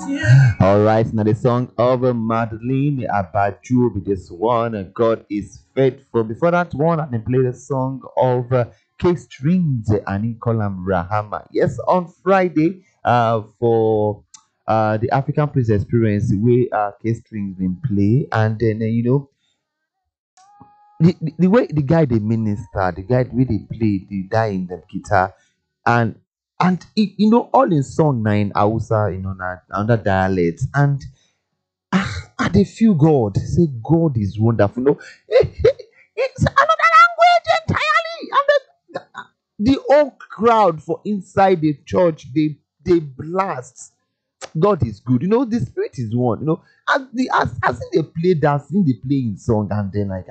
All right, now the song of Madeline Abaju with this one. God is faithful. Before that one, I can play the song of K Strings and Kolam Rahama. Yes, on Friday, for the African Praise Experience, we K Strings been play, and then the way the guy they minister, the guy the way they play, the guy in the guitar, and all in song nine Hausa, na another dialect, and I dey feel God. Say God is wonderful. It's another language entirely. And the whole crowd for inside the church, they blast. God is good. The spirit is one. As in they play that, as in they play in song, and then like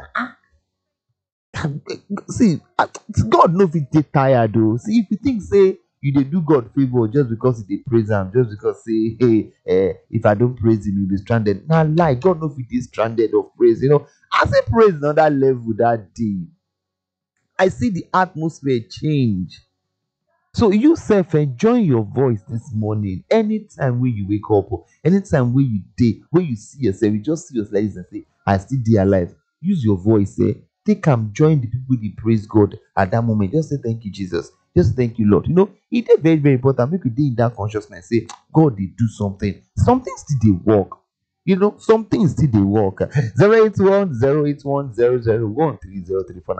see, God no fit dey tired though. See, if you think say you dey do God favor just because you dey praise am, just because say hey, if I don't praise him, you'll be stranded. Na lie, God no fit dey stranded of praise. I say praise another level that day. I see the atmosphere change. So you self enjoy your voice this morning. Anytime when you wake up, or anytime when you day, when you see yourself, you just see yourself like this and say, I still dey alive. Use your voice, take am join the people dey praise God at that moment. Just say thank you, Jesus. Just thank you, Lord. It is very, very important. Make we dey in that consciousness. Say, God dey do something. Something still dey work. Something still dey work. 081 081 001 3034.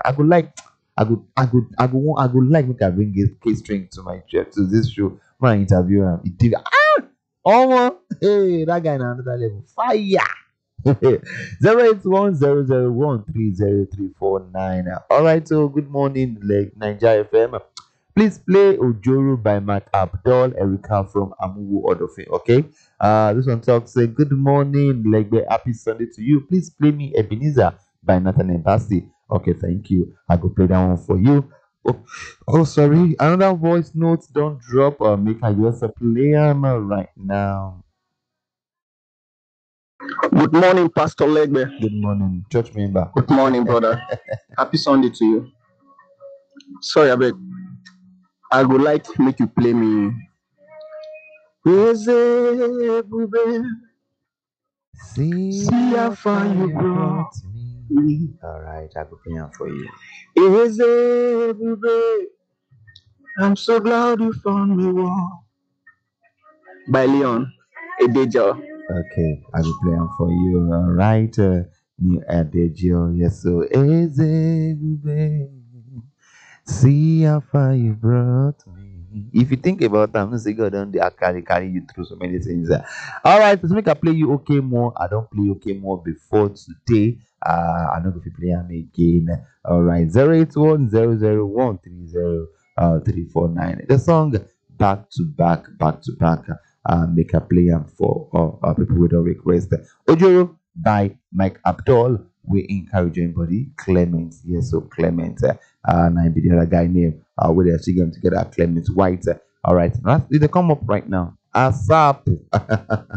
I go like make I bring a K string to my church to this show. My interview him. Hey, that guy na another level. Fire. 081 001 3034. All right, so good morning, like Nigeria FM. Please play Ojoro by Matt Abdul Erica from Amuwu Odofin. Okay. This one talks say good morning, like happy Sunday to you. Please play me Ebenezer by Nathan Embasi. Okay, thank you. I go play that one for you. Oh, sorry. Another voice note don't drop. Make I just play them right now. Good morning, Pastor Legbe. Good morning, church member. Good morning, brother. Happy Sunday to you. Sorry, I beg. I would like to make you play me. See how far you brought me. All right, I go play them for you. I'm so glad you found me. By Leon Edeja. Okay, I will play them for you. All right, new Adagio. Yes, so Ezebube. See how far you brought me. If you think about that, I'm gonna say God don't carry you through so many things. All right, let's make I play you okay more. I don't play okay more before today. I'm not going to play them again. All right, 081 001 349. The song back to back. Make a play them for people with a request. Ojoro by Mike Abdul. We encourage anybody. Clement, yes, so Clement. And I be the other guy named where they're actually going together, Clement White. All right, now they come up right now. ASAP.